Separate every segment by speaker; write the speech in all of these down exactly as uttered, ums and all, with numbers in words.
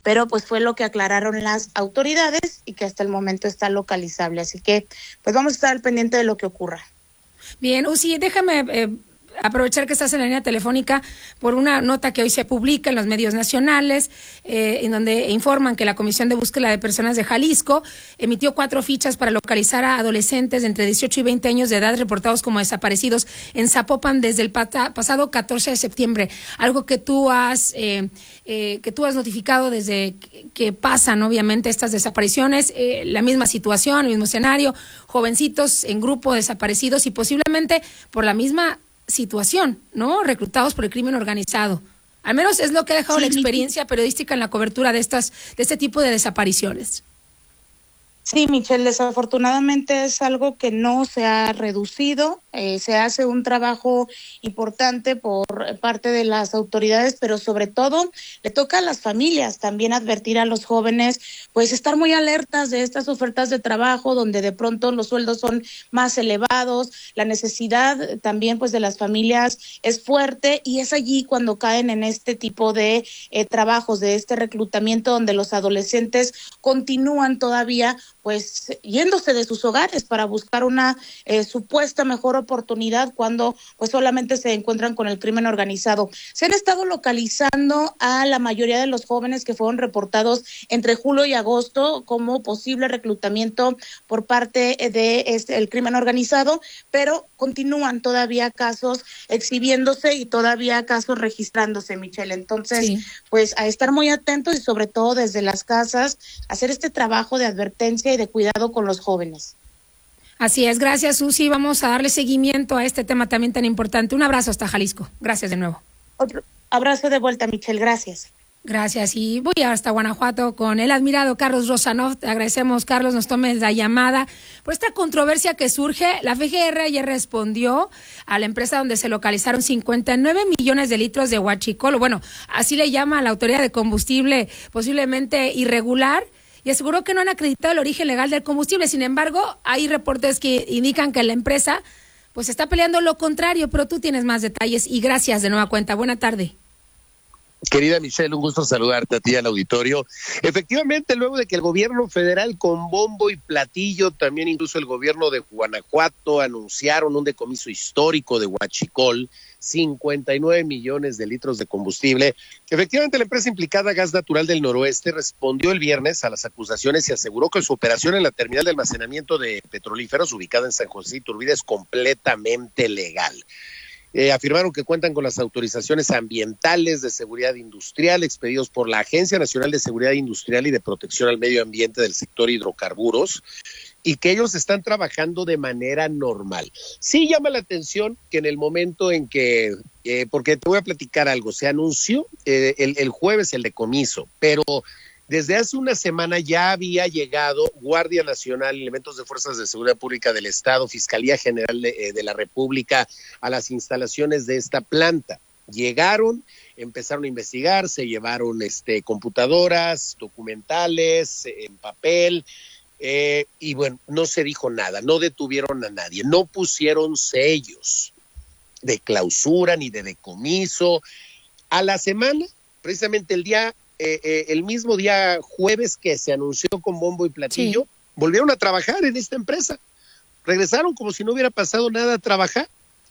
Speaker 1: pero pues fue lo que aclararon las autoridades y que hasta el momento está localizable. Así que pues vamos a estar al pendiente de lo que ocurra.
Speaker 2: Bien, Uzi, déjame eh, aprovechar que estás en la línea telefónica por una nota que hoy se publica en los medios nacionales, eh, en donde informan que la Comisión de Búsqueda de Personas de Jalisco emitió cuatro fichas para localizar a adolescentes de entre dieciocho y veinte años de edad reportados como desaparecidos en Zapopan desde el pata, pasado catorce de septiembre. Algo que tú has eh, eh, que tú has notificado desde que, que pasan, obviamente, estas desapariciones, eh, la misma situación, el mismo escenario, jovencitos en grupo desaparecidos y posiblemente por la misma situación, ¿no? Reclutados por el crimen organizado. Al menos es lo que ha dejado sí, la experiencia periodística en la cobertura de estas, de este tipo de desapariciones.
Speaker 1: Sí, Michelle, desafortunadamente es algo que no se ha reducido, eh, se hace un trabajo importante por parte de las autoridades, pero sobre todo le toca a las familias también advertir a los jóvenes, pues estar muy alertas de estas ofertas de trabajo donde de pronto los sueldos son más elevados, la necesidad también pues de las familias es fuerte y es allí cuando caen en este tipo de eh, trabajos, de este reclutamiento donde los adolescentes continúan todavía pues yéndose de sus hogares para buscar una eh, supuesta mejor oportunidad cuando pues solamente se encuentran con el crimen organizado. Se han estado localizando a la mayoría de los jóvenes que fueron reportados entre julio y agosto como posible reclutamiento por parte de este, el crimen organizado, pero continúan todavía casos exhibiéndose y todavía casos registrándose, Michelle. Entonces, sí. pues a estar muy atentos y sobre todo desde las casas, hacer este trabajo de advertencia y de cuidado con los jóvenes.
Speaker 2: Así es, gracias Susi, vamos a darle seguimiento a este tema también tan importante. Un abrazo hasta Jalisco, gracias de nuevo.
Speaker 1: Otro abrazo de vuelta, Michelle, gracias.
Speaker 2: Gracias, y voy hasta Guanajuato con el admirado Carlos Rosanov. Te agradecemos, Carlos, nos tomes la llamada. Por esta controversia que surge, la F G R ayer respondió a la empresa donde se localizaron cincuenta y nueve millones de litros de huachicol, bueno, así le llama a la autoridad de combustible, posiblemente irregular, y aseguró que no han acreditado el origen legal del combustible. Sin embargo, hay reportes que indican que la empresa pues está peleando lo contrario, pero tú tienes más detalles y gracias de nueva cuenta. Buena tarde.
Speaker 3: Querida Michelle, un gusto saludarte a ti al auditorio. Efectivamente, luego de que el gobierno federal con bombo y platillo, también incluso el gobierno de Guanajuato anunciaron un decomiso histórico de huachicol, cincuenta y nueve millones de litros de combustible. Efectivamente, la empresa implicada Gas Natural del Noroeste respondió el viernes a las acusaciones y aseguró que su operación en la terminal de almacenamiento de petrolíferos ubicada en San José Iturbide es completamente legal. Eh, afirmaron que cuentan con las autorizaciones ambientales de seguridad industrial expedidos por la Agencia Nacional de Seguridad Industrial y de Protección al Medio Ambiente del sector hidrocarburos y que ellos están trabajando de manera normal. Sí llama la atención que en el momento en que, eh, porque te voy a platicar algo, se anunció eh, el, el jueves el decomiso, pero desde hace una semana ya había llegado Guardia Nacional, elementos de Fuerzas de Seguridad Pública del Estado, Fiscalía General de, eh, de la República a las instalaciones de esta planta. Llegaron, empezaron a investigar, se llevaron este, computadoras, documentales, eh, en papel, eh, y bueno, no se dijo nada, no detuvieron a nadie, no pusieron sellos de clausura ni de decomiso. A la semana, precisamente el día... Eh, eh, el mismo día jueves que se anunció con bombo y platillo, sí. volvieron a trabajar en esta empresa. Regresaron como si no hubiera pasado nada a trabajar.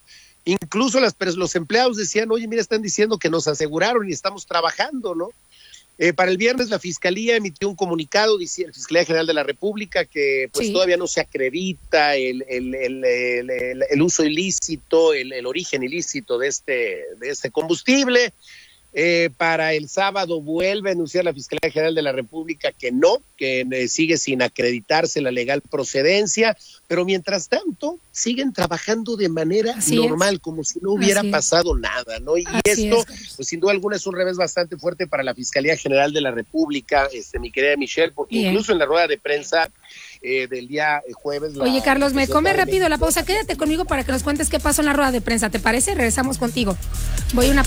Speaker 3: Incluso las, los empleados decían, oye, mira, están diciendo que nos aseguraron y estamos trabajando, ¿no? Eh, para el viernes la Fiscalía emitió un comunicado, dice la Fiscalía General de la República, que pues sí. todavía no se acredita el, el, el, el, el, el uso ilícito, el, el origen ilícito de este, de este combustible. Eh, para el sábado vuelve a anunciar la Fiscalía General de la República que no, que eh, sigue sin acreditarse la legal procedencia, pero mientras tanto siguen trabajando de manera Así normal, es. como si no hubiera Así pasado es. nada, ¿no? Y Así esto, es. pues sin duda alguna es un revés bastante fuerte para la Fiscalía General de la República, este, mi querida Michelle, porque Bien. incluso en la rueda de prensa eh, del día jueves...
Speaker 2: Oye, la, Carlos, me come rápido la pausa, quédate conmigo para que nos cuentes qué pasó en la rueda de prensa, ¿te parece? Regresamos contigo. Voy a una pausa.